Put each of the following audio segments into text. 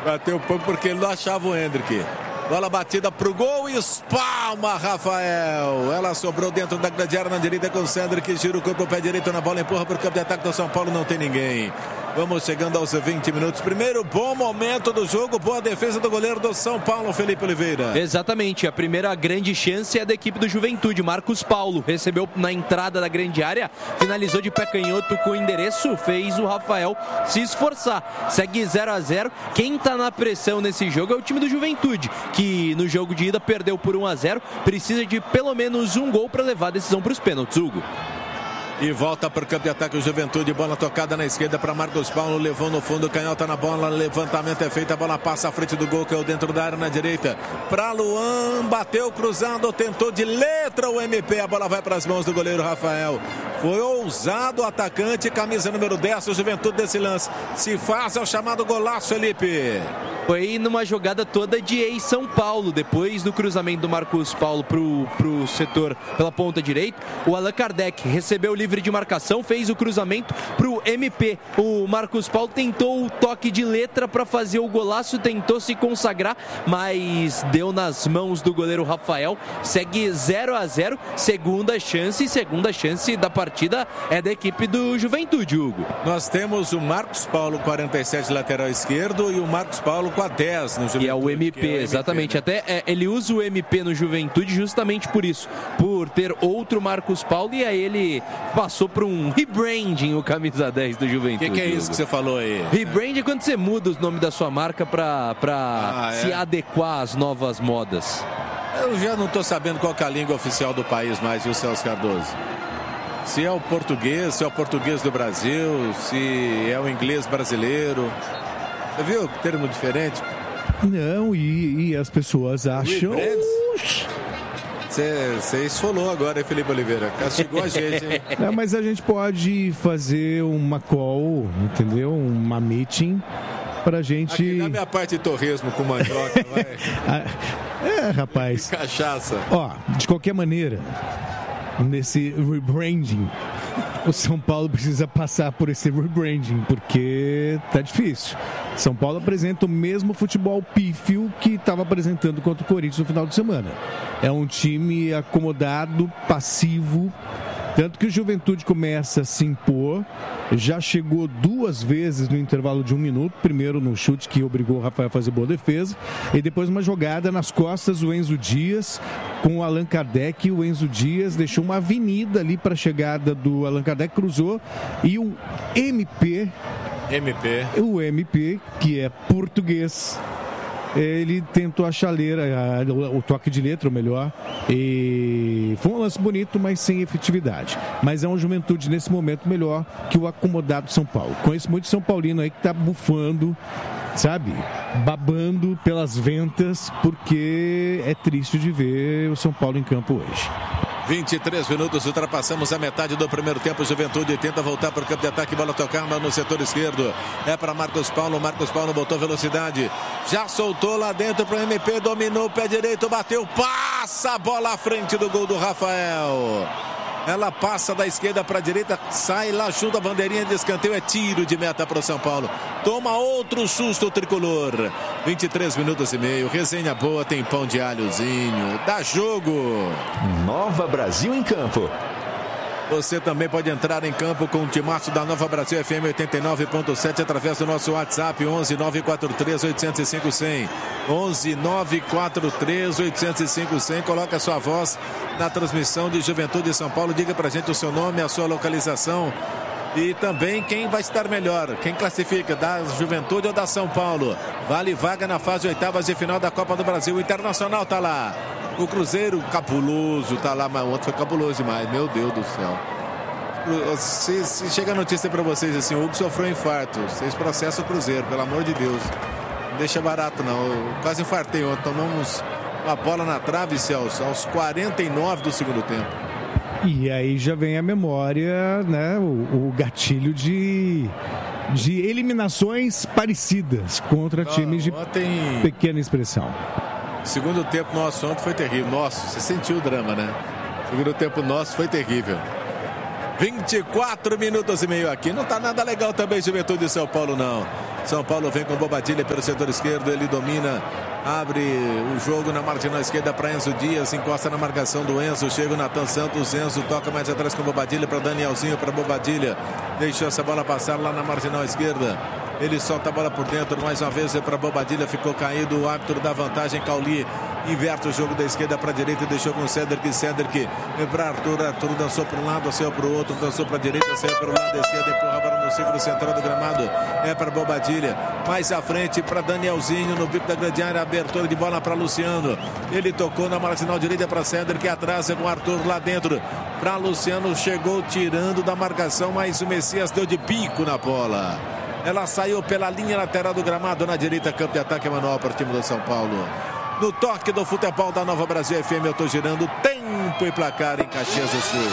Bateu pouco porque ele não achava o Hendrick. Bola batida pro gol e espalma Rafael. Ela sobrou dentro da grande área na direita com o Cedric. Gira o corpo pro pé direito na bola, empurra pro campo de ataque do São Paulo. Não tem ninguém. Vamos chegando aos 20 minutos. Primeiro bom momento do jogo. Boa defesa do goleiro do São Paulo, Felipe Oliveira. Exatamente. A primeira grande chance é da equipe do Juventude. Marcos Paulo recebeu na entrada da grande área. Finalizou de pé canhoto com o endereço. Fez o Rafael se esforçar. Segue 0-0. Quem tá na pressão nesse jogo é o time do Juventude, que no jogo de ida perdeu por 1-0. Precisa de pelo menos um gol para levar a decisão para os pênaltis, Hugo. E volta para o campo de ataque o Juventude, bola tocada na esquerda para Marcos Paulo, levou no fundo, canhota na bola, levantamento é feito, a bola passa à frente do gol, caiu dentro da área na direita, para Luan, bateu cruzado, tentou de letra o MP, a bola vai para as mãos do goleiro Rafael. Foi ousado o atacante, camisa número 10, o Juventude desse lance. Se faz, é o chamado golaço, Felipe. Foi numa jogada toda de ex-São Paulo, depois do cruzamento do Marcos Paulo pro setor pela ponta direita, o Allan Kardec recebeu livre de marcação, fez o cruzamento pro MP. O Marcos Paulo tentou o toque de letra para fazer o golaço, tentou se consagrar, mas deu nas mãos do goleiro Rafael. Segue 0-0, segunda chance da partida é da equipe do Juventude, Hugo. Nós temos o Marcos Paulo, 47, lateral esquerdo, e o Marcos Paulo com a 10 no Juventude. E é o MP, exatamente. MP, né? Até ele usa o MP no Juventude justamente por isso, por ter outro Marcos Paulo, e aí ele passou por um rebranding, o camisa 10 do Juventude. O que é isso que você falou aí? Rebranding é quando você muda o nome da sua marca para se adequar às novas modas. Eu já não estou sabendo qual que é a língua oficial do país mais, viu, Celso Cardoso? Se é o português, se é o português do Brasil, se é o inglês brasileiro. Você viu que termo diferente? Não, e as pessoas acham... Você esfolou agora, hein, Felipe Oliveira? Castigou a gente, hein? Não, mas a gente pode fazer uma call, entendeu? Uma meeting pra gente... Aqui na minha parte de torresmo com mandioca, vai. Rapaz. E cachaça. Ó, de qualquer maneira, nesse rebranding, o São Paulo precisa passar por esse rebranding, porque tá difícil. São Paulo apresenta o mesmo futebol pífio que estava apresentando contra o Corinthians no final de semana. É um time acomodado, passivo, tanto que o Juventude começa a se impor. Já chegou 2 vezes no intervalo de 1 minuto. Primeiro no chute que obrigou o Rafael a fazer boa defesa, e depois uma jogada nas costas do Enzo Dias com o Allan Kardec. O Enzo Dias deixou uma avenida ali para a chegada do Allan Kardec, cruzou, e o MP, que é português, ele tentou a chaleira, o toque de letra, ou melhor, e foi um lance bonito, mas sem efetividade. Mas é um Juventude nesse momento melhor que o acomodado São Paulo. Conheço muito São Paulino aí que tá bufando, sabe, babando pelas ventas, porque é triste de ver o São Paulo em campo hoje. 23 minutos, ultrapassamos a metade do primeiro tempo. Juventude tenta voltar para o campo de ataque, bola tocada no setor esquerdo, é para Marcos Paulo botou velocidade, já soltou lá dentro para o MP, dominou o pé direito, bateu, passa a bola à frente do gol do Rafael. Ela passa da esquerda para a direita, sai lá junto à bandeirinha de escanteio, é tiro de meta para o São Paulo. Toma outro susto o tricolor. 23 minutos e meio, resenha boa, tem pão de alhozinho, dá jogo. Nova Brasil em campo. Você também pode entrar em campo com o timaço da Nova Brasil FM 89.7 através do nosso WhatsApp 11 943 805 100. 11 943 805 100. Coloca a sua voz na transmissão de Juventude de São Paulo. Diga pra gente o seu nome, a sua localização e também quem vai estar melhor, quem classifica, da Juventude ou da São Paulo. Vale vaga na fase oitavas de final da Copa do Brasil. O Internacional tá lá. O Cruzeiro, cabuloso, tá lá, mas ontem foi cabuloso demais, meu Deus do céu. Se chega a notícia pra vocês assim, o Hugo sofreu um infarto, vocês processam o Cruzeiro, pelo amor de Deus. Não deixa barato não, eu quase infartei ontem, tomamos uma bola na trave, Celso, aos 49 do segundo tempo. E aí já vem a memória, né, o gatilho de eliminações parecidas contra times de pequena expressão. Segundo tempo nosso ontem foi terrível. Nossa, você sentiu o drama, né? Segundo tempo nosso foi terrível. 24 minutos e meio aqui. Não tá nada legal também, Juventude de São Paulo, não. São Paulo vem com Bobadilha pelo setor esquerdo, ele domina, abre o jogo na marginal esquerda para Enzo Dias, encosta na marcação do Enzo, chega o Nathan Santos, Enzo toca mais atrás com Bobadilha para Danielzinho, para Bobadilha, deixou essa bola passar lá na marginal esquerda, ele solta a bola por dentro, mais uma vez para Bobadilha, ficou caído, o árbitro dá vantagem, Cauli inverte o jogo da esquerda para a direita, deixou com o Cedric para Arthur dançou para um lado, saiu para o outro, dançou para a direita, saiu para o lado esquerdo, empurra a bola no círculo central do gramado, é para Bobadilha, mais à frente para Danielzinho, no bico da grande área, abertura de bola para Luciano, ele tocou na marginal direita para Cedric, atrasa com o Arthur lá dentro, para Luciano, chegou tirando da marcação, mas o Messias deu de bico na bola. Ela saiu pela linha lateral do gramado, na direita, campo de ataque manual para o time do São Paulo. No toque do futebol da Nova Brasil FM, eu estou girando tempo e placar em Caxias do Sul.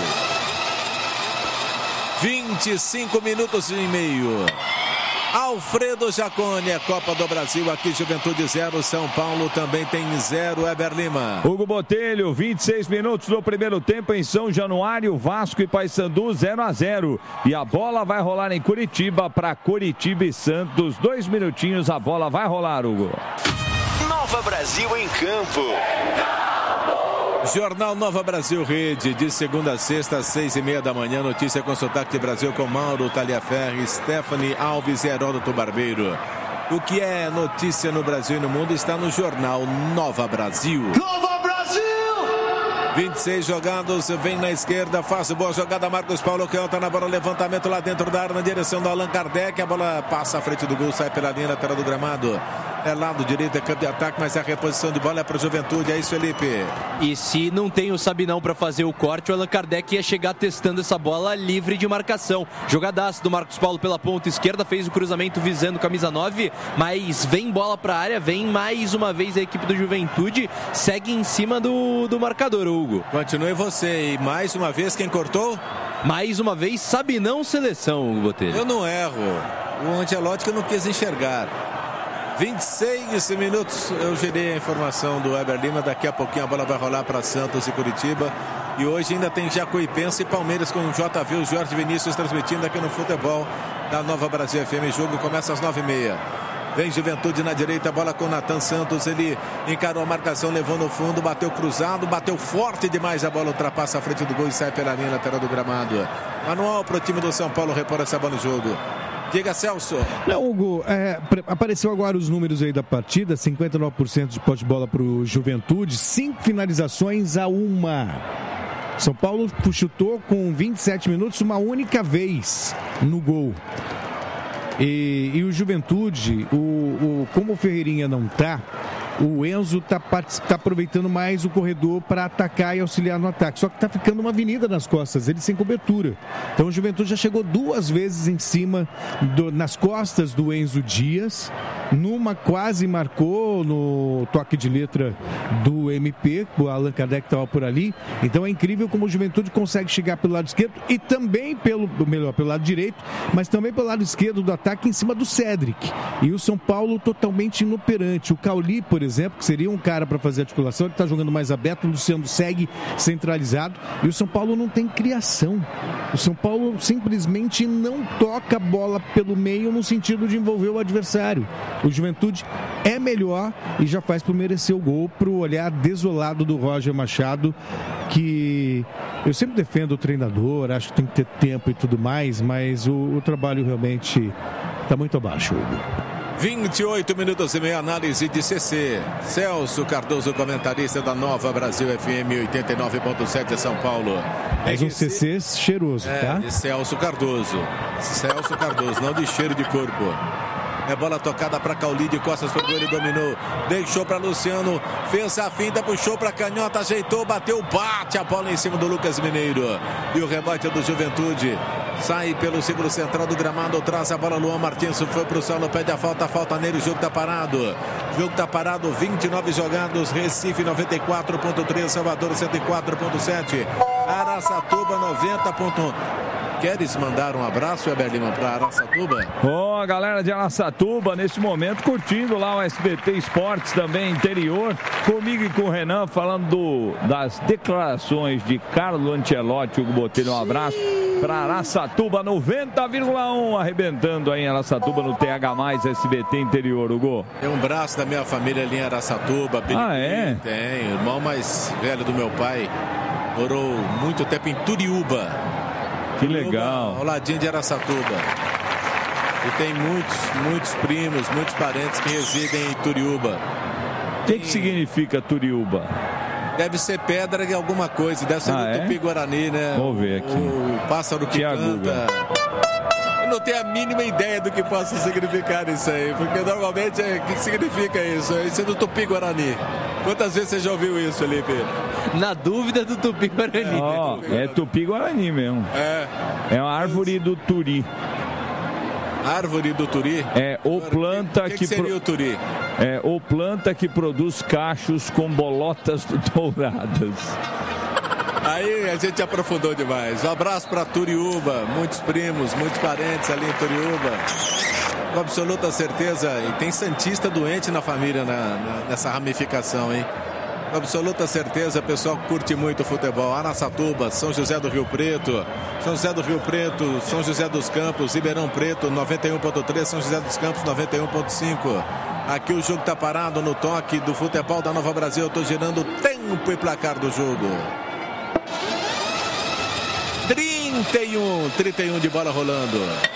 25 minutos e meio. Alfredo Jaconi, Copa do Brasil, aqui Juventude 0, São Paulo também tem 0, Eber Lima. Hugo Botelho, 26 minutos do primeiro tempo em São Januário, Vasco e Paysandu 0-0. E a bola vai rolar em Curitiba para Curitiba e Santos. 2 minutinhos, a bola vai rolar, Hugo. Nova Brasil em campo. Jornal Nova Brasil Rede, de segunda a sexta, às 6:30 da manhã. Notícia com sotaque de Brasil com Mauro Taliaferri, Stephanie Alves e Heródoto Barbeiro. O que é notícia no Brasil e no mundo está no Jornal Nova Brasil. Nova Brasil! 26 jogados, vem na esquerda, faz boa jogada, Marcos Paulo, que tá na bola, levantamento lá dentro da área, na direção do Allan Kardec, a bola passa à frente do gol, sai pela linha lateral do gramado. É lado direito, é campo de ataque, mas a reposição de bola é para o Juventude, é isso, Felipe. E se não tem o Sabinão para fazer o corte, o Allan Kardec ia chegar testando essa bola livre de marcação. Jogadaço do Marcos Paulo pela ponta esquerda, fez o cruzamento visando camisa 9, mas vem bola para a área, vem mais uma vez a equipe do Juventude, segue em cima do marcador, Hugo. Continue você, e mais uma vez quem cortou? Mais uma vez, Sabinão seleção, Hugo Botelho. Eu não erro, o Ancelotti que não quis enxergar. 26 minutos, eu gerei a informação do Eber Lima, daqui a pouquinho a bola vai rolar para Santos e Curitiba, e hoje ainda tem Jacuipense e Palmeiras com o JV, o Jorge Vinícius transmitindo aqui no futebol da Nova Brasil FM, o jogo começa às 9:30. Vem Juventude na direita, bola com o Nathan Santos, ele encarou a marcação, levou no fundo, bateu cruzado, bateu forte demais, a bola ultrapassa a frente do gol e sai pela linha lateral do gramado. Manual para o time do São Paulo repor essa bola no jogo. Diga, Celso. Não, Hugo, apareceu agora os números aí da partida, 59% de posse de bola para o Juventude, 5 finalizações a 1. São Paulo chutou com 27 minutos uma única vez no gol. E o Juventude, como o Ferreirinha não tá, o Enzo tá aproveitando mais o corredor para atacar e auxiliar no ataque. Só que tá ficando uma avenida nas costas, ele sem cobertura. Então o Juventude já chegou 2 vezes em cima, nas costas do Enzo Dias. Numa quase marcou no toque de letra do MP, o Allan Kardec estava por ali. Então é incrível como o Juventude consegue chegar pelo lado esquerdo e também pelo lado direito, mas também pelo lado esquerdo do ataque em cima do Cedric. E o São Paulo totalmente inoperante. O Cauli, por exemplo, que seria um cara para fazer articulação, ele está jogando mais aberto, o Luciano segue centralizado e o São Paulo não tem criação. O São Paulo simplesmente não toca a bola pelo meio no sentido de envolver o adversário. O Juventude é melhor e já faz por merecer o gol, pro olhar desolado do Roger Machado, que eu sempre defendo o treinador, acho que tem que ter tempo e tudo mais, mas o trabalho realmente está muito abaixo, Hugo. 28 minutos e meia, análise de CC. Celso Cardoso, comentarista da Nova Brasil FM 89.7 São Paulo. Mais um CC cheiroso, tá? De Celso Cardoso. Celso Cardoso, não de cheiro de corpo. É bola tocada para Cauli, de costas para o gol, ele dominou, deixou para Luciano, fez a finta, puxou para canhota, ajeitou, bateu, bate a bola em cima do Lucas Mineiro. E o rebote do Juventude sai pelo círculo central do gramado, traz a bola, Luan Martins foi para o solo, pede a falta nele, o jogo está parado. Jogo está parado, 29 jogados, Recife 94.3, Salvador 104.7, Araçatuba 90.1. Queres mandar um abraço, Eber Lima, para Araçatuba? A galera de Araçatuba, nesse momento, curtindo lá o SBT Esportes, também interior, comigo e com o Renan, falando das declarações de Carlo Ancelotti. Hugo Botelho, um abraço. para Araçatuba, 90,1, arrebentando aí em Araçatuba no TH+, SBT Interior, Hugo. Tem um braço da minha família ali em Araçatuba. É? Tem, o irmão mais velho do meu pai morou muito tempo em Turiúba. Que legal. Ao ladinho de Araçatuba. E tem muitos primos, muitos parentes que residem em Turiúba. O que significa Turiúba? Deve ser pedra de alguma coisa, deve ser do Tupi-Guarani, né? Vamos ver aqui. O pássaro que canta. Eu não tenho a mínima ideia do que possa significar isso aí, porque normalmente o que significa isso? Isso é do Tupi-Guarani. Quantas vezes você já ouviu isso, Felipe? Na dúvida do Tupi-Guarani. É Tupi-Guarani mesmo. É uma árvore do Turi. Árvore do Turi? É, ou planta que seria o Turi? É, ou planta que produz cachos com bolotas douradas. Aí a gente aprofundou demais. Um abraço para Turiúba, muitos primos, muitos parentes ali em Turiúba. Com absoluta certeza, e tem santista doente na família nessa ramificação, hein? Com absoluta certeza, o pessoal curte muito futebol. Araçatuba, São José do Rio Preto, São José do Rio Preto, São José dos Campos, Ribeirão Preto, 91.3, São José dos Campos, 91.5. Aqui o jogo tá parado no toque do futebol da Nova Brasil. Eu tô girando tempo e placar do jogo. 31 de bola rolando.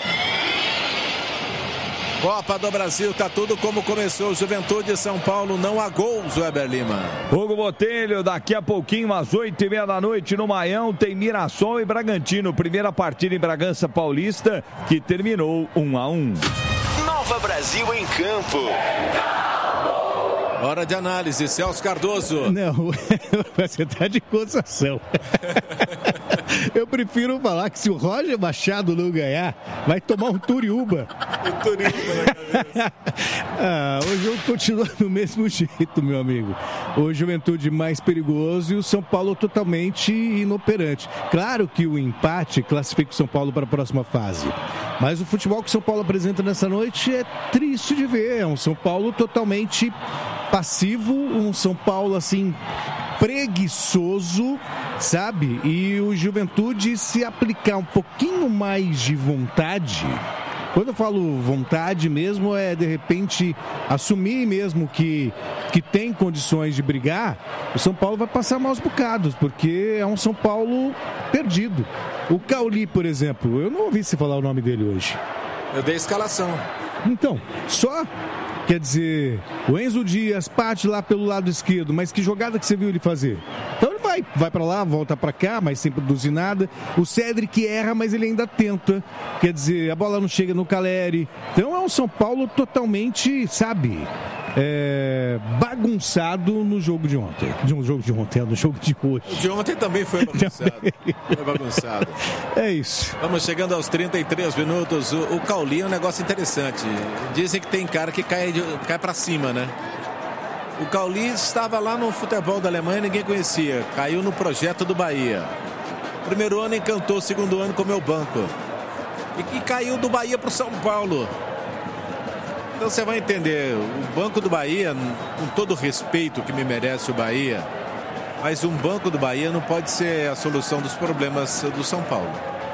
Copa do Brasil, tá tudo como começou. Juventude e São Paulo, não há gols, Weber Lima. Hugo Botelho, daqui a pouquinho, às 8h30 da noite, no Maião, tem Mirassol e Bragantino. Primeira partida em Bragança Paulista, que terminou 1-1. Nova Brasil em campo. Hora de análise, Celso Cardoso. Não, você tá de gozação. Eu prefiro falar que se o Roger Machado não ganhar, vai tomar um Turiúba. Um Turiúba na cabeça. O jogo continua do mesmo jeito, meu amigo. O Juventude mais perigoso e o São Paulo totalmente inoperante. Claro que o empate classifica o São Paulo para a próxima fase. Mas o futebol que o São Paulo apresenta nessa noite é triste de ver. É um São Paulo totalmente passivo, um São Paulo assim preguiçoso, sabe? E o Juventude, se aplicar um pouquinho mais de vontade, quando eu falo vontade mesmo, é de repente assumir mesmo que tem condições de brigar, o São Paulo vai passar maus bocados, porque é um São Paulo perdido. O Cauli, por exemplo, eu não ouvi você falar o nome dele hoje. Eu dei escalação. Então, só... Quer dizer, o Enzo Dias parte lá pelo lado esquerdo, mas que jogada que você viu ele fazer? Então ele vai para lá, volta para cá, mas sem produzir nada. O Cédric erra, mas ele ainda tenta. Quer dizer, a bola não chega no Caleri. Então é um São Paulo totalmente, sabe, bagunçado no jogo de ontem. No jogo de ontem, no jogo de hoje. O de ontem também foi bagunçado. Foi bagunçado. É isso. Vamos chegando aos 33 minutos. O Cauli é um negócio interessante. Dizem que tem cara que cai para cima, né? O Cauli estava lá no futebol da Alemanha, ninguém conhecia. Caiu no projeto do Bahia. Primeiro ano encantou, segundo ano comeu banco. E caiu do Bahia para o São Paulo. Então você vai entender, o banco do Bahia, com todo o respeito que me merece o Bahia, mas um banco do Bahia não pode ser a solução dos problemas do São Paulo.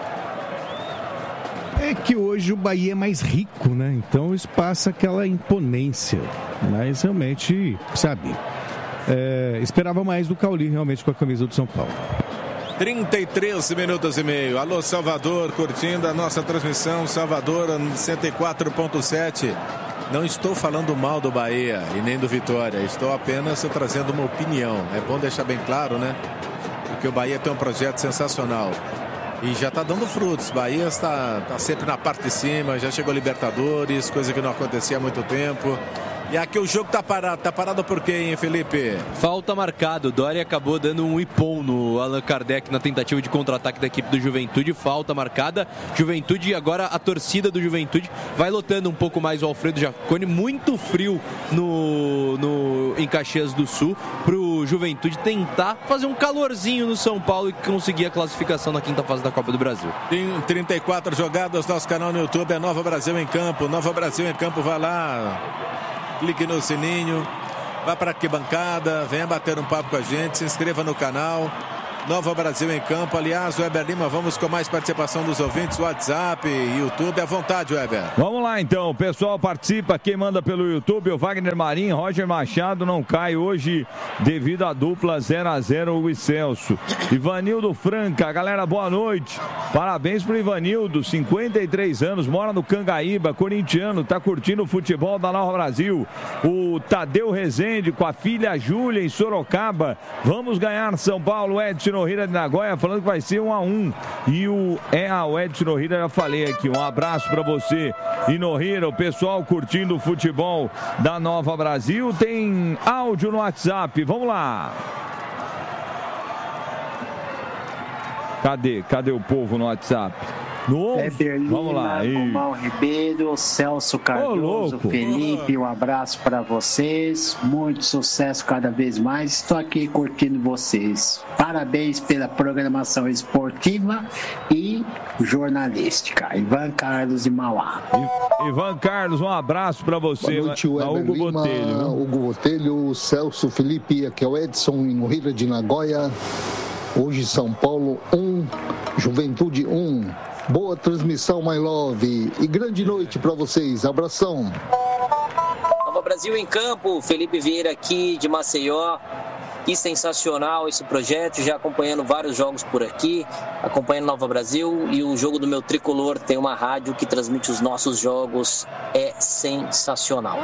É que hoje o Bahia é mais rico, né? Então isso passa aquela imponência. Mas realmente, sabe, esperava mais do Cauli realmente com a camisa do São Paulo. 33 minutos e meio. Alô, Salvador, curtindo a nossa transmissão. Salvador, 104.7. Não estou falando mal do Bahia e nem do Vitória. Estou apenas trazendo uma opinião. É bom deixar bem claro, né? Porque o Bahia tem um projeto sensacional. E já está dando frutos. Bahia está sempre na parte de cima. Já chegou a Libertadores, coisa que não acontecia há muito tempo. E aqui o jogo tá parado. Tá parado por quê, hein, Felipe? Falta marcado. O Dória acabou dando um ipom no Allan Kardec na tentativa de contra-ataque da equipe do Juventude. Falta marcada. Juventude, agora a torcida do Juventude vai lotando um pouco mais o Alfredo Jaconi. Muito frio em Caxias do Sul. Pro Juventude tentar fazer um calorzinho no São Paulo e conseguir a classificação na quinta fase da Copa do Brasil. Tem 34 jogadas. Nosso canal no YouTube é Nova Brasil em Campo. Nova Brasil em Campo, vai lá. Clique no sininho, vá para a arquibancada, venha bater um papo com a gente, se inscreva no canal. Nova Brasil em campo. Aliás, Weber Lima, vamos com mais participação dos ouvintes, WhatsApp, YouTube. À vontade, Weber. Vamos lá, então. O pessoal participa. Quem manda pelo YouTube, o Wagner Marinho, Roger Machado não cai hoje devido à dupla 0x0 Hugo e Celso. Ivanildo Franca, galera, boa noite. Parabéns pro Ivanildo, 53 anos, mora no Cangaíba, corintiano, tá curtindo o futebol da Nova Brasil. O Tadeu Rezende com a filha Júlia em Sorocaba. Vamos ganhar São Paulo. Edson Nohira de Nagoya falando que vai ser 1x1. E o Edson Nohira, já falei aqui. Um abraço pra você. E Nohira, o pessoal curtindo o futebol da Nova Brasil. Tem áudio no WhatsApp. Vamos lá. Cadê o povo no WhatsApp? No 11? Vamos lá. Romão Ribeiro, Celso Cardoso, Felipe, um abraço para vocês. Muito sucesso cada vez mais. Estou aqui curtindo vocês. Parabéns pela programação esportiva e jornalística. Ivan Carlos de Mauá. Ivan Carlos, um abraço para você. Boa noite, Hugo Lima, Botelho. Hugo Botelho, Celso, Felipe, aqui é o Edson em Nohira de Nagoya. Hoje São Paulo 1, Juventude 1. Boa transmissão, my love. E grande noite para vocês. Abração. Nova Brasil em campo. Felipe Vieira aqui de Maceió. Que sensacional esse projeto, já acompanhando vários jogos por aqui, acompanhando Nova Brasil, e o jogo do meu tricolor tem uma rádio que transmite os nossos jogos, é sensacional.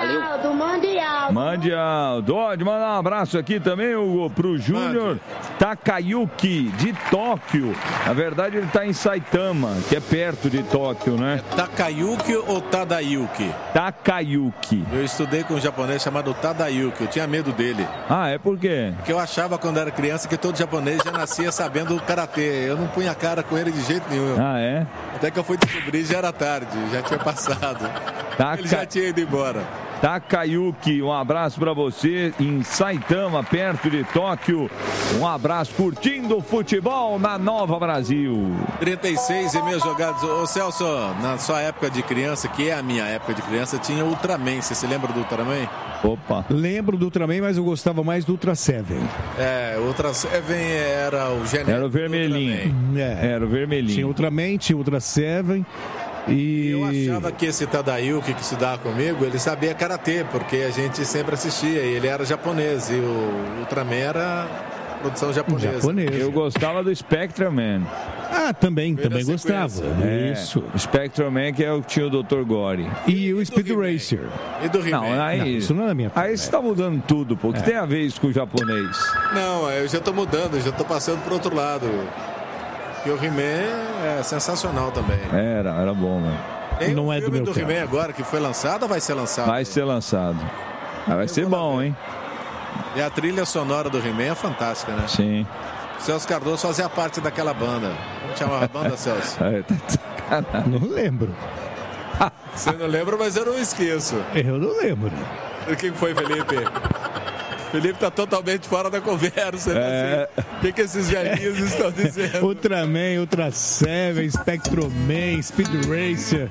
Valeu. Mande Aldo. Pode mandar um abraço aqui também, Hugo, pro Júnior Takayuki, de Tóquio. Na verdade, ele tá em Saitama, que é perto de Tóquio, né? É Takayuki ou Tadayuki? Takayuki. Eu estudei com um japonês chamado Tadayuki, eu tinha medo dele. Ah, é por quê? Porque eu achava quando era criança que todo japonês já nascia sabendo o karatê. Eu não punha a cara com ele de jeito nenhum. Ah, é? Até que eu fui descobrir, já era tarde, já tinha passado. Ele já tinha ido embora. Takayuki, um abraço para você em Saitama, perto de Tóquio. Um abraço curtindo o futebol na Nova Brasil. 36,5 jogados. Ô Celso, na sua época de criança, que é a minha época de criança, tinha Ultraman. Você se lembra do Ultraman? Opa. Lembro do Ultraman, mas eu gostava mais do Ultra Seven. O Ultra Seven era o genérico. Era o vermelhinho. Era o vermelhinho. Tinha Ultraman, tinha Ultra Seven. E eu achava que esse Tadayuki que estudava comigo, ele sabia karatê, porque a gente sempre assistia, e ele era japonês, e o Ultraman era produção japonesa. Eu gostava do Spectreman. Ah, também gostava. Isso. Spectreman, que é o que tinha o Dr. Gore. E o Speed Racer. E do He-Man. Não, isso não é da minha Aí você tá mudando tudo, pô. O que tem a ver isso com o japonês? Não, eu já tô mudando, já tô passando pro outro lado. E o He-Man é sensacional também. Era bom, mano. Tem não é do meu tempo. He-Man agora que foi lançado ou vai ser lançado? Vai ser lançado. Vai ser bom, hein? E a trilha sonora do He-Man é fantástica, né? Sim. Celso Cardoso fazia parte daquela banda. Como chamava a banda, Celso? Não lembro. Você não lembra, mas eu não esqueço. Eu não lembro. Quem foi, Felipe? Felipe tá totalmente fora da conversa, né? Assim, o que esses velhinhos estão dizendo? Ultraman, Ultra Seven, Spectroman, Speed Racer.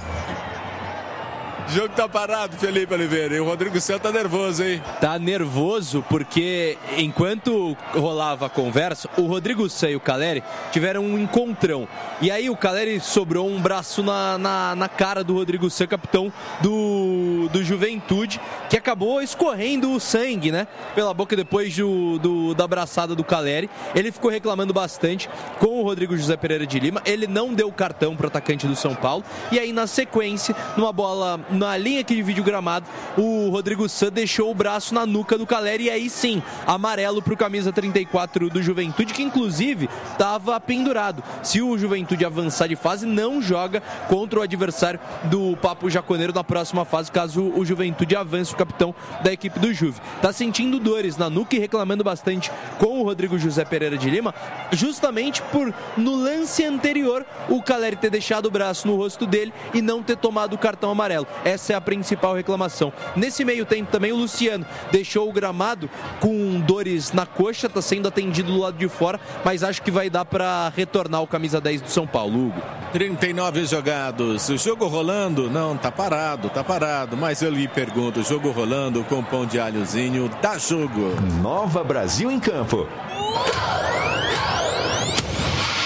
O jogo tá parado, Felipe Oliveira. E o Rodrigo Santos tá nervoso, hein? Tá nervoso porque enquanto rolava a conversa, o Rodrigo Santos e o Caleri tiveram um encontrão. E aí o Caleri sobrou um braço na cara do Rodrigo Santos, capitão do Juventude, que acabou escorrendo o sangue, né? Pela boca depois da abraçada do Caleri. Ele ficou reclamando bastante com o Rodrigo José Pereira de Lima. Ele não deu cartão pro atacante do São Paulo. E aí, na sequência, numa bola na linha que divide o gramado, o Rodrigo Santos deixou o braço na nuca do Caleri, e aí sim, amarelo pro camisa 34 do Juventude, que inclusive estava pendurado. Se o Juventude avançar de fase, não joga contra o adversário do Papo Jaconeiro na próxima fase, caso o Juventude avance, o capitão da equipe do Juve. Tá sentindo dores na nuca e reclamando bastante com o Rodrigo José Pereira de Lima, justamente por, no lance anterior, o Caleri ter deixado o braço no rosto dele e não ter tomado o cartão amarelo. Essa é a principal reclamação. Nesse meio tempo também o Luciano deixou o gramado com dores na coxa, está sendo atendido do lado de fora, mas acho que vai dar para retornar o camisa 10 do São Paulo, Hugo. 39 jogados, o jogo rolando? Não, tá parado, mas eu lhe pergunto, o jogo rolando com pão de alhozinho, dá jogo. Nova Brasil em campo.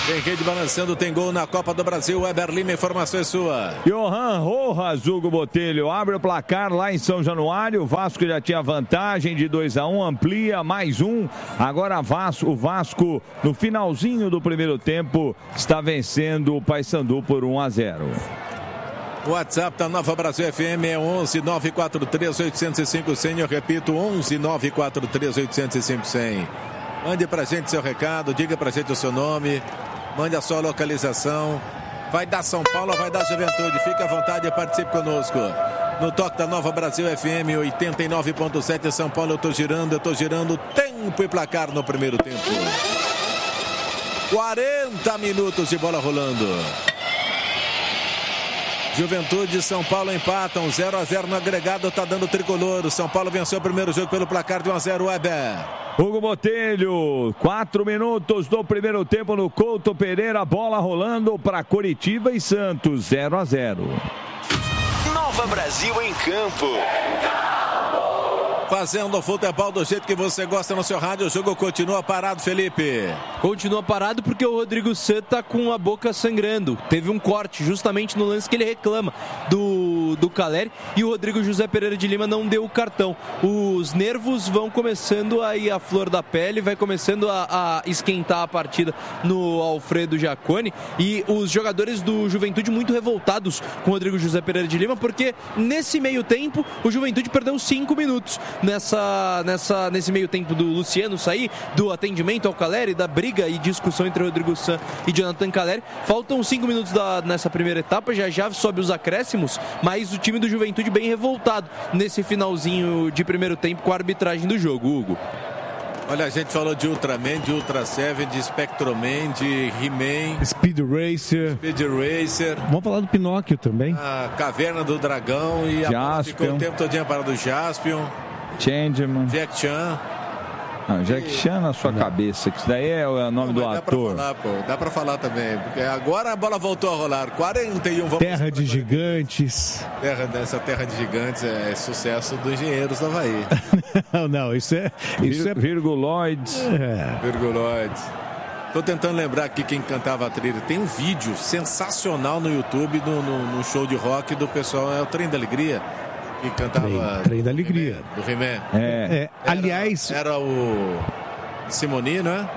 Tem rede balançando, tem gol na Copa do Brasil. Weber Lima, informação é sua. Johan Rojas, Hugo Botelho, abre o placar lá em São Januário. O Vasco já tinha vantagem de 2-1, amplia mais um. Agora o Vasco, no finalzinho do primeiro tempo, está vencendo o Paysandu por 1-0. O WhatsApp da Nova Brasil FM é 11 943 805 100. Eu repito, 11 943 805 100. Mande pra gente seu recado, diga pra gente o seu nome, mande a sua localização. Vai dar São Paulo ou vai dar Juventude? Fique à vontade e participe conosco. No toque da Nova Brasil FM 89.7 São Paulo, eu tô girando. Tempo e placar no primeiro tempo. 40 minutos de bola rolando. Juventude e São Paulo empatam, 0-0 no agregado, tá dando tricolor. O São Paulo venceu o primeiro jogo pelo placar de 1-0, Weber. Hugo Botelho, 4 minutos do primeiro tempo no Couto Pereira, bola rolando para Coritiba e Santos, 0-0. Nova Brasil em campo. Fazendo o futebol do jeito que você gosta no seu rádio. O jogo continua parado, Felipe. Continua parado porque o Rodrigo San tá com a boca sangrando. Teve um corte justamente no lance que ele reclama do Caleri, e o Rodrigo José Pereira de Lima não deu o cartão. Os nervos vão começando a ir à flor da pele, vai começando a esquentar a partida no Alfredo Jaconi, e os jogadores do Juventude muito revoltados com o Rodrigo José Pereira de Lima, porque nesse meio tempo o Juventude perdeu 5 minutos. Nesse meio tempo do Luciano sair, do atendimento ao Caleri, da briga e discussão entre Rodrigo San e Jonathan Caleri. Faltam 5 minutos nessa primeira etapa, já sobe os acréscimos, mas o time do Juventude bem revoltado nesse finalzinho de primeiro tempo com a arbitragem do jogo, Hugo. Olha, a gente falou de Ultraman, de Ultra Seven, de Spectroman, de He-Man, Speed Racer. Vamos falar do Pinóquio também. A Caverna do Dragão e a bola ficou o tempo todinho parado do Jaspion. Changeman. Jack Chan. Jack Chan na sua cabeça, que isso daí é o nome do ator. Dá pra falar também, porque agora a bola voltou a rolar. 41, Terra de Gigantes. Essa Terra de Gigantes é sucesso dos engenheiros do Havaí. Não, isso é... Virguloides. Virguloides. Tô tentando lembrar aqui quem cantava a trilha. Tem um vídeo sensacional no YouTube, no show de rock do pessoal, é o Trem da Alegria. Que cantava... Trem da Alegria. Do He-Man. Aliás... Era o Simoni, né?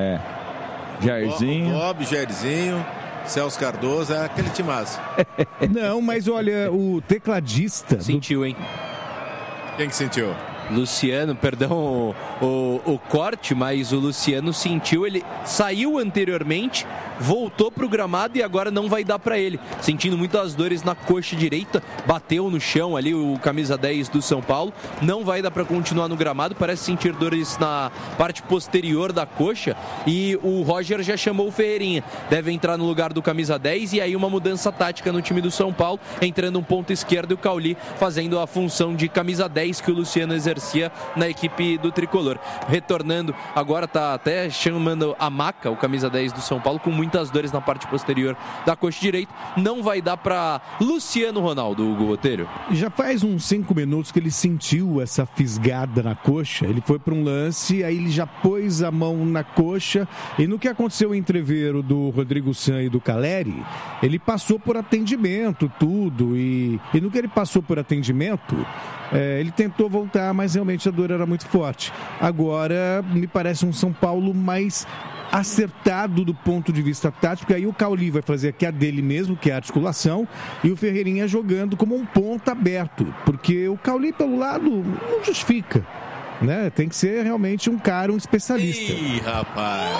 Jairzinho. Bob, Jairzinho, Celso Cardoso, é aquele timaço. Não, mas olha, o tecladista... Sentiu, hein? Quem que sentiu? Luciano, perdão o corte, mas o Luciano sentiu, ele saiu anteriormente, voltou pro gramado e agora não vai dar para ele, sentindo muitas dores na coxa direita, bateu no chão ali o camisa 10 do São Paulo, não vai dar para continuar no gramado, parece sentir dores na parte posterior da coxa, e o Roger já chamou o Ferreirinha, deve entrar no lugar do camisa 10, e aí uma mudança tática no time do São Paulo, entrando um ponto esquerdo e o Cauli fazendo a função de camisa 10 que o Luciano exercia na equipe do Tricolor. Retornando, agora tá até chamando a Maca, o camisa 10 do São Paulo, com muitas dores na parte posterior da coxa direita. Não vai dar para Luciano Ronaldo, Hugo Botelho. Já faz uns 5 minutos que ele sentiu essa fisgada na coxa. Ele foi para um lance, aí ele já pôs a mão na coxa, e no que aconteceu o entreveiro do Rodrigo San e do Caleri, ele passou por atendimento, tudo, e no que ele passou por atendimento, ele tentou voltar, mas realmente a dor era muito forte. Agora, me parece um São Paulo mais acertado do ponto de vista tático. Aí o Cauli vai fazer aqui a dele mesmo, que é a articulação, e o Ferreirinha jogando como um ponta aberto, porque o Cauli pelo lado não justifica, né? Tem que ser realmente um cara, um especialista. Ih, rapaz!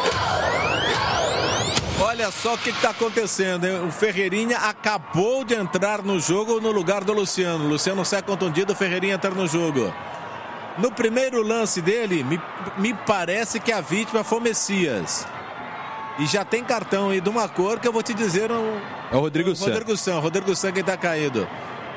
Olha só o que está acontecendo, hein? O Ferreirinha acabou de entrar no jogo no lugar do Luciano. O Luciano sai contundido, o Ferreirinha entra no jogo. No primeiro lance dele, me parece que a vítima foi o Messias. E já tem cartão aí de uma cor que eu vou te dizer... É o Rodrigo San. Rodrigo San quem está caído.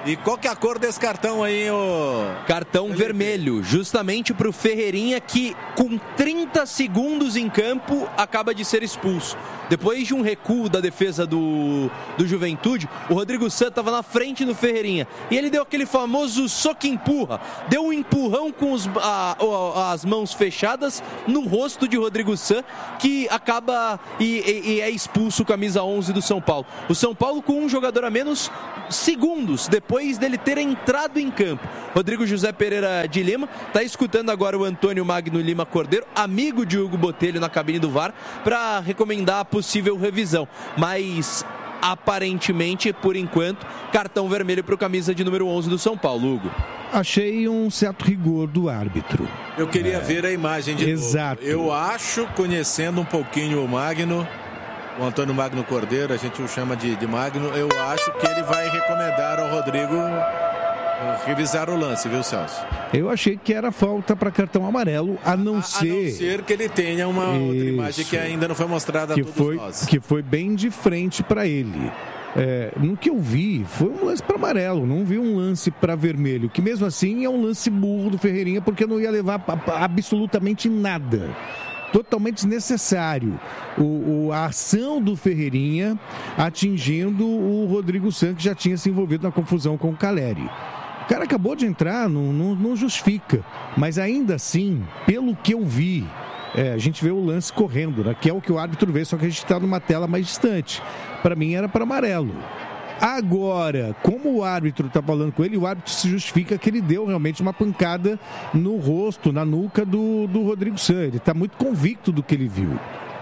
E qual que é a cor desse cartão aí, Cartão vermelho, justamente para o Ferreirinha, que com 30 segundos em campo acaba de ser expulso. Depois de um recuo da defesa do Juventude, o Rodrigo San estava na frente do Ferreirinha. E ele deu aquele famoso soco-empurra. Deu um empurrão com as mãos fechadas no rosto de Rodrigo San, que acaba e é expulso, camisa 11 do São Paulo. O São Paulo com um jogador a menos, segundos depois dele ter entrado em campo. Rodrigo José Pereira de Lima está escutando agora o Antônio Magno Lima Cordeiro, amigo de Hugo Botelho, na cabine do VAR, para recomendar a possível revisão. Mas aparentemente, por enquanto, cartão vermelho para o camisa de número 11 do São Paulo, Hugo. Achei um certo rigor do árbitro. Eu queria ver a imagem de Exato. novo. Eu acho, conhecendo um pouquinho o Magno, o Antônio Magno Cordeiro, a gente o chama de Magno, eu acho que ele vai recomendar ao Rodrigo revisar o lance, viu, Celso? Eu achei que era falta para cartão amarelo, a não ser que ele tenha uma outra imagem que ainda não foi mostrada a todos nós. Que foi bem de frente para ele. No que eu vi, foi um lance para amarelo, não vi um lance para vermelho, que mesmo assim é um lance burro do Ferreirinha, porque não ia levar absolutamente nada. Totalmente desnecessário a ação do Ferreirinha atingindo o Rodrigo San, que já tinha se envolvido na confusão com o Caleri. O cara acabou de entrar, não justifica. Mas ainda assim, pelo que eu vi, a gente vê o lance correndo, né, que é o que o árbitro vê, só que a gente está numa tela mais distante. Para mim era para amarelo. Agora, como o árbitro está falando com ele, o árbitro se justifica que ele deu realmente uma pancada no rosto, na nuca do Rodrigo San. Ele está muito convicto do que ele viu.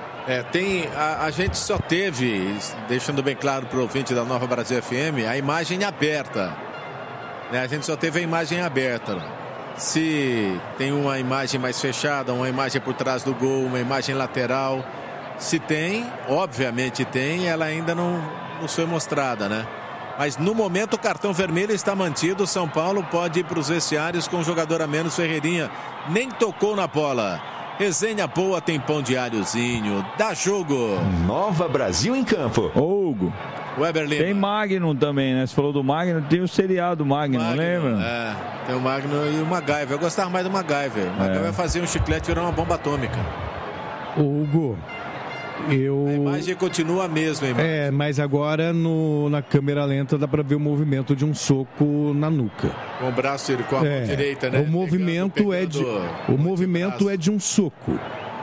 A gente só teve, deixando bem claro para o ouvinte da Nova Brasil FM, a imagem aberta. A gente só teve a imagem aberta. Se tem uma imagem mais fechada, uma imagem por trás do gol, uma imagem lateral, se tem, obviamente tem, ela ainda não foi mostrada, né? Mas no momento o cartão vermelho está mantido. O São Paulo pode ir para os vestiários com um jogador a menos. Ferreirinha nem tocou na bola. Resenha boa, tem pão diáriozinho. Dá jogo. Nova Brasil em campo. Hugo. Weber Lima. Tem Magnum também, né? Você falou do Magnum, tem o seriado Magnum, lembra? Tem o Magnum e o MacGyver. Eu gostava mais do MacGyver. O MacGyver fazia um chiclete virar uma bomba atômica. Hugo, A imagem continua a mesma, imagem. Mas agora na câmera lenta dá para ver o movimento de um soco na nuca. Com o braço, com a mão direita, né? O movimento é de um soco.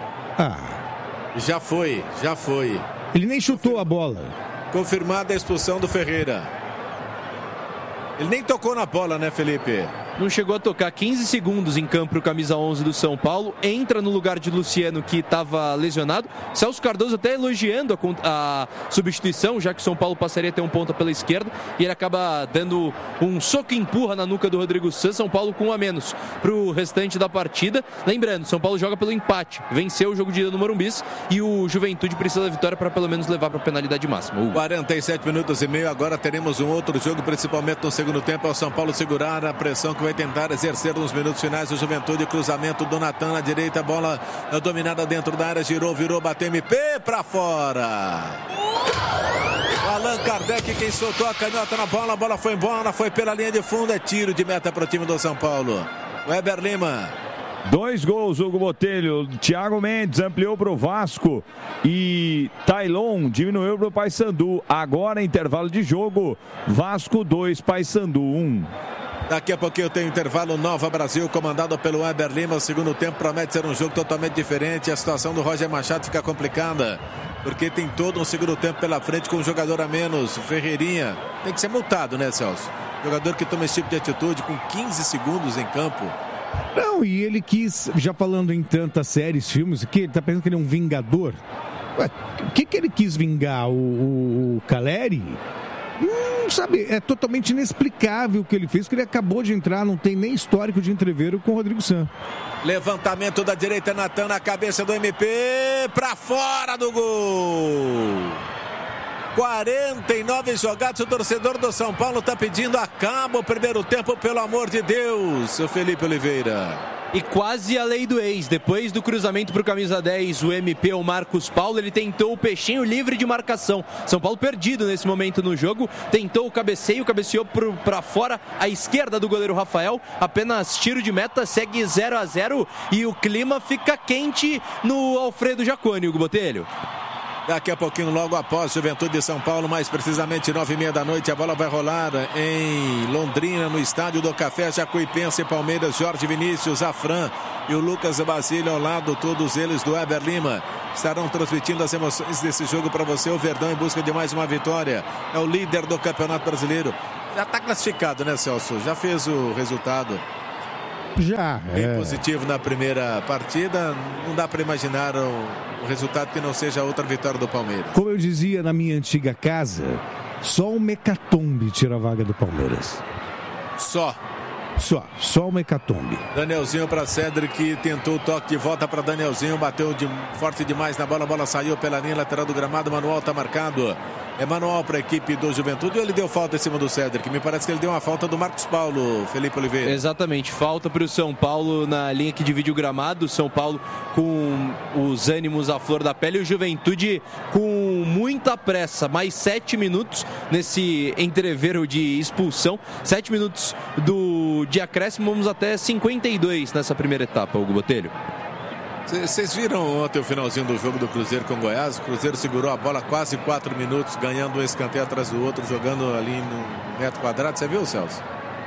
Já foi. Ele nem chutou a bola. Confirmada a expulsão do Ferreira. Ele nem tocou na bola, né, Felipe? Não chegou a tocar. 15 segundos em campo o camisa 11 do São Paulo. Entra no lugar de Luciano, que estava lesionado. Celso Cardoso até elogiando a substituição, já que o São Paulo passaria a ter um ponta pela esquerda. E ele acaba dando um soco e empurra na nuca do Rodrigo San. São Paulo com um a menos para o restante da partida. Lembrando, São Paulo joga pelo empate. Venceu o jogo de ida no Morumbis. E o Juventude precisa da vitória para pelo menos levar para a penalidade máxima. 47 minutos e meio. Agora teremos um outro jogo, principalmente no segundo tempo. É o São Paulo segurar a pressão que vai tentar exercer nos minutos finais. O Juventude, cruzamento do Natan na direita, bola dominada dentro da área, virou, bateu MP pra fora. Allan Kardec, quem soltou a canhota na bola, a bola foi embora, foi pela linha de fundo, é tiro de meta para o time do São Paulo. Weber Lima. 2 gols, Hugo Botelho. Thiago Mendes ampliou para o Vasco e Tailon diminuiu para o Paysandu. Agora, intervalo de jogo, Vasco 2, Paysandu 1. Daqui a pouquinho tem o intervalo. Nova Brasil, comandado pelo Weber Lima. O segundo tempo promete ser um jogo totalmente diferente. A situação do Roger Machado fica complicada, porque tem todo um segundo tempo pela frente com um jogador a menos. O Ferreirinha tem que ser multado, né, Celso? Jogador que toma esse tipo de atitude com 15 segundos em campo. Não, e ele quis, já falando em tantas séries, filmes, que ele tá pensando que ele é um vingador. Ué, o que ele quis vingar? O Caleri? Sabe, é totalmente inexplicável o que ele fez, porque ele acabou de entrar, não tem nem histórico de entreveiro com o Rodrigo San. Levantamento da direita, Natan na cabeça do MP, pra fora do gol. 49 jogados, o torcedor do São Paulo tá pedindo acaba o primeiro tempo, pelo amor de Deus, seu Felipe Oliveira. E quase a lei do ex. Depois do cruzamento para o camisa 10, o MP, o Marcos Paulo, ele tentou o peixinho livre de marcação. São Paulo perdido nesse momento no jogo. Tentou o cabeceio, cabeceou para fora à esquerda do goleiro Rafael. Apenas tiro de meta, segue 0-0 e o clima fica quente no Alfredo Jaconi, Hugo Botelho. Daqui a pouquinho, logo após Juventude de São Paulo, mais precisamente 9h30 da noite, a bola vai rolar em Londrina, no Estádio do Café, Jacuipense, Palmeiras, Jorge Vinícius, Afran e o Lucas Basílio ao lado, todos eles do Weber Lima, estarão transmitindo as emoções desse jogo para você. O Verdão em busca de mais uma vitória, é o líder do Campeonato Brasileiro. Já está classificado, né, Celso? Já fez o resultado. Já. Bem positivo na primeira partida, não dá para imaginar o resultado que não seja outra vitória do Palmeiras. Como eu dizia na minha antiga casa, só um hecatombe tira a vaga do Palmeiras. Só um hecatombe. Danielzinho para Cedric, tentou o toque de volta para Danielzinho, bateu forte demais na bola, a bola saiu pela linha lateral do gramado, manual está marcado. É manual para a equipe do Juventude. Ou ele deu falta em cima do Cedric? Me parece que ele deu uma falta do Marcos Paulo, Felipe Oliveira. Exatamente, falta para o São Paulo na linha que divide o gramado. São Paulo com os ânimos à flor da pele. O Juventude com muita pressa. Mais 7 minutos nesse entreveiro de expulsão. 7 minutos de acréscimo. Vamos até 52 nessa primeira etapa, Hugo Botelho. Vocês viram ontem o finalzinho do jogo do Cruzeiro com o Goiás? O Cruzeiro segurou a bola quase 4 minutos, ganhando um escanteio atrás do outro, jogando ali no metro quadrado. Você viu, Celso?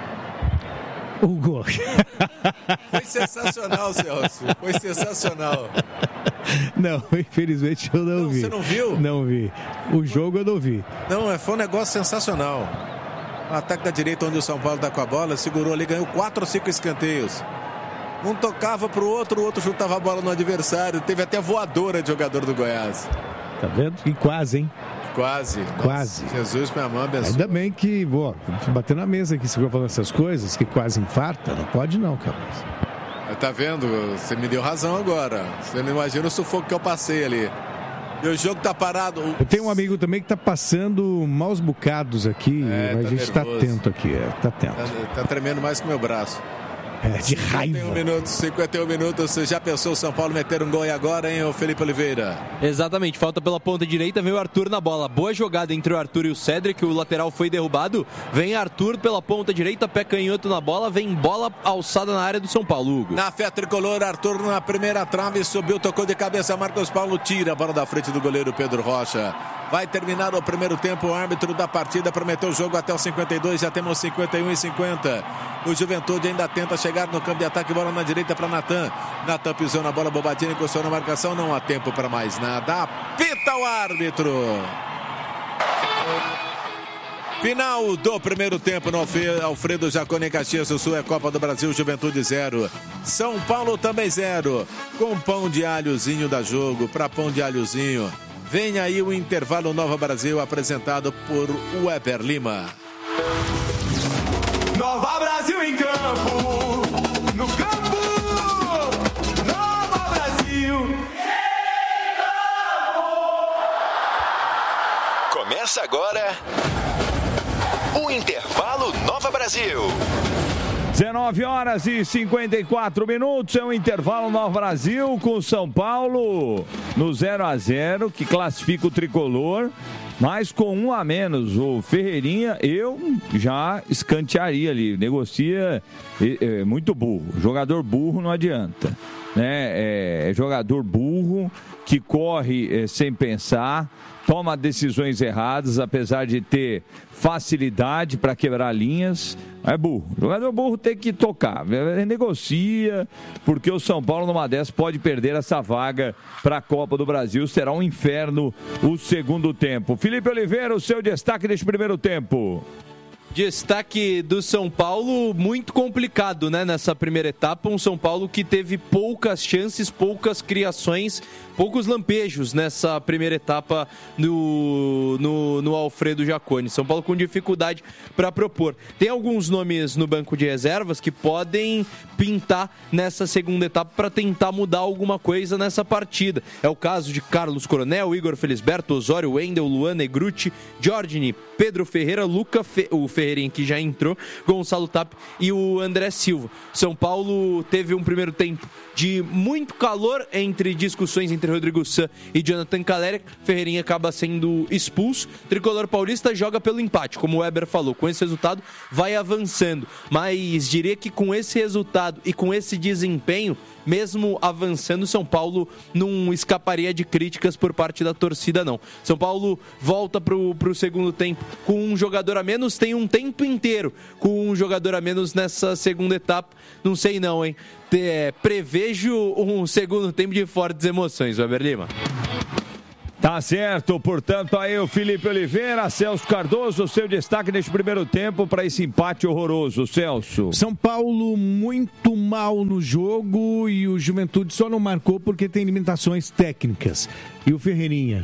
O gol. Foi sensacional, Celso. Foi sensacional. Não, infelizmente eu não vi. Você não viu? Não vi. O jogo eu não vi. Não, foi um negócio sensacional. O ataque da direita, onde o São Paulo está com a bola, segurou ali, ganhou 4 ou 5 escanteios. Um tocava pro outro, o outro chutava a bola no adversário. Teve até voadora de jogador do Goiás. Tá vendo? E quase, hein? Quase. Quase. Nossa, Jesus, minha mãe abençoe. Ainda bem que, bater na mesa aqui, você vai falando essas coisas, que quase infarta. Não pode não, cara. Tá vendo? Você me deu razão agora. Você não imagina o sufoco que eu passei ali. E o jogo tá parado. Eu tenho um amigo também que tá passando maus bocados aqui, mas a gente tá atento aqui. Tá atento. Tá tremendo mais que o meu braço. De raiva. 51 minutos, você já pensou o São Paulo meter um gol agora, hein, o Felipe Oliveira? Exatamente, falta pela ponta direita, vem o Arthur na bola. Boa jogada entre o Arthur e o Cedric, o lateral foi derrubado. Vem Arthur pela ponta direita, pé canhoto na bola, vem bola alçada na área do São Paulo, Hugo. Na fé tricolor, Arthur na primeira trave, subiu, tocou de cabeça, Marcos Paulo tira a bola da frente do goleiro Pedro Rocha. Vai terminar o primeiro tempo, o árbitro da partida prometeu o jogo até os 52, já temos 51 e 50. O Juventude ainda tenta chegar no campo de ataque, bola na direita para Natan. Natan pisou na bola, Bobadinha encostou na marcação, não há tempo para mais nada. Apita o árbitro. Final do primeiro tempo no Alfredo Jaconi, Caxias do Sul, é Copa do Brasil, Juventude 0. São Paulo também 0. Com pão de alhozinho da Jogo, para pão de alhozinho. Vem aí o intervalo Nova Brasil, apresentado por Weber Lima. Nova Brasil em campo, no campo, Nova Brasil em campo. Começa agora o intervalo Nova Brasil. 19 horas e 54 minutos, é o intervalo Nova Brasil com o São Paulo no 0-0, que classifica o tricolor, mas com 1 a menos. O Ferreirinha, eu já escantearia ali, negocia muito burro. Jogador burro não adianta, né? É jogador burro que corre sem pensar, toma decisões erradas, apesar de ter facilidade para quebrar linhas. É burro. Jogador burro tem que tocar. Negocia, porque o São Paulo numa dessas pode perder essa vaga para a Copa do Brasil. Será um inferno o segundo tempo. Felipe Oliveira, o seu destaque deste primeiro tempo. Destaque do São Paulo, muito complicado, né, nessa primeira etapa. Um São Paulo que teve poucas chances, poucas criações, poucos lampejos nessa primeira etapa no Alfredo Jaconi. São Paulo com dificuldade para propor. Tem alguns nomes no banco de reservas que podem pintar nessa segunda etapa para tentar mudar alguma coisa nessa partida. É o caso de Carlos Coronel, Igor Felisberto, Osório, Wendel, Luan Negruti, Giorgini, Pedro Ferreira, o Ferreira Ferreirinha, que já entrou, Gonçalo Tapia e o André Silva. São Paulo teve um primeiro tempo de muito calor entre discussões entre Rodrigo Sá e Jonathan Caleri. Ferreirinha acaba sendo expulso. Tricolor paulista joga pelo empate, como o Weber falou. Com esse resultado vai avançando, mas diria que com esse resultado e com esse desempenho, mesmo avançando, São Paulo não escaparia de críticas por parte da torcida, não. São Paulo volta pro segundo tempo com um jogador a menos, tem um tempo inteiro com um jogador a menos nessa segunda etapa. Não sei não, hein? Prevejo um segundo tempo de fortes emoções, Weber Lima. Tá certo, portanto, aí o Felipe Oliveira, Celso Cardoso, seu destaque neste primeiro tempo para esse empate horroroso, Celso. São Paulo muito mal no jogo e o Juventude só não marcou porque tem limitações técnicas. E o Ferreirinha,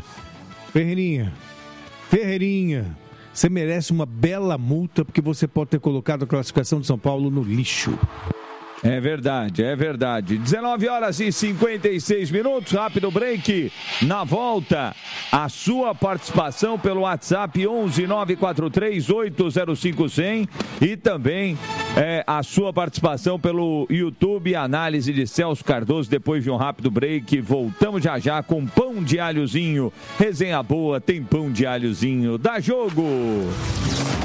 você merece uma bela multa porque você pode ter colocado a classificação de São Paulo no lixo. É verdade, é verdade. 19h56, rápido break. Na volta, a sua participação pelo WhatsApp 11-943-805-100 e também a sua participação pelo YouTube, análise de Celso Cardoso. Depois de um rápido break, voltamos já já com pão de alhozinho. Resenha boa, tem pão de alhozinho. Dá jogo!